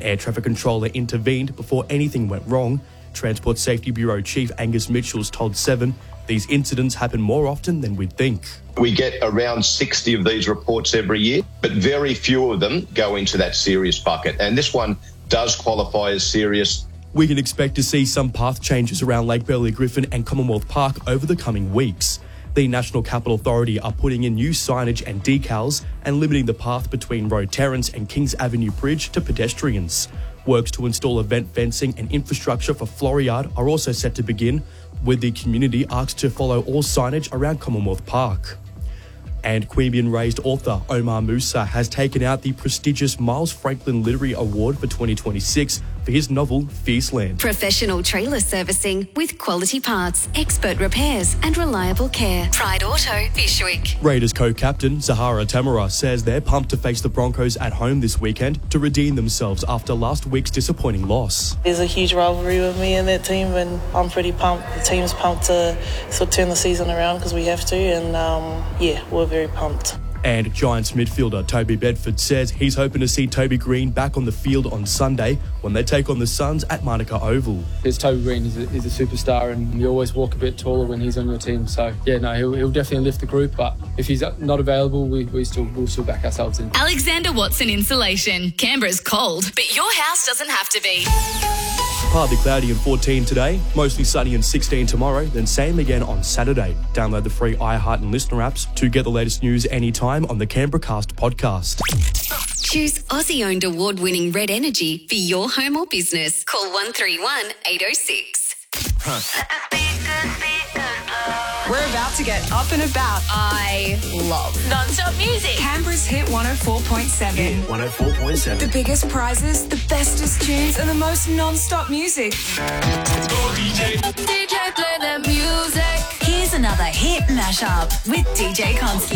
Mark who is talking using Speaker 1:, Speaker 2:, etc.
Speaker 1: An air traffic controller intervened before anything went wrong. Transport Safety Bureau Chief Angus Mitchell's told Seven these incidents happen more often than we'd think.
Speaker 2: We get around 60 of these reports every year, but very few of them go into that serious bucket. And this one does qualify as serious.
Speaker 1: We can expect to see some path changes around Lake Burley Griffin and Commonwealth Park over the coming weeks. The National Capital Authority are putting in new signage and decals and limiting the path between Road Terrace and Kings Avenue Bridge to pedestrians. Works to install event fencing and infrastructure for Floriade are also set to begin, with the community asked to follow all signage around Commonwealth Park. And Queanbeyan-raised author Omar Musa has taken out the prestigious Miles Franklin Literary Award for 2026 for his novel Fierceland.
Speaker 3: Professional trailer servicing with quality parts, expert repairs and reliable care. Pride Auto, Fishwick.
Speaker 1: Raiders co-captain Zahara Tamara says they're pumped to face the Broncos at home this weekend to redeem themselves after last week's disappointing loss.
Speaker 4: There's a huge rivalry with me and that team, and I'm pretty pumped. The team's pumped to sort of turn the season around because we have to, and we're very pumped.
Speaker 1: And Giants midfielder Toby Bedford says he's hoping to see Toby Green back on the field on Sunday when they take on the Suns at Manuka Oval.
Speaker 5: Because Toby Green is a superstar, and you always walk a bit taller when he's on your team. So, he'll definitely lift the group, but if he's not available, we'll still back ourselves in.
Speaker 6: Alexander Watson Insulation. Canberra's cold, but your house doesn't have to be.
Speaker 1: Partly cloudy and 14 today, mostly sunny and 16 tomorrow, then same again on Saturday. Download the free iHeart and Listener apps to get the latest news anytime on the Canberra Cast podcast.
Speaker 3: Choose Aussie-owned award-winning Red Energy for your home or business. Call 131 806.
Speaker 7: We're about to get up and about.
Speaker 6: I love non-stop music.
Speaker 7: Canberra's Hit 104.7.
Speaker 8: 104.7.
Speaker 7: The biggest prizes, the bestest tunes, and the most non-stop music.
Speaker 6: DJ, play that music.
Speaker 9: Here's another hit mashup with DJ Consky.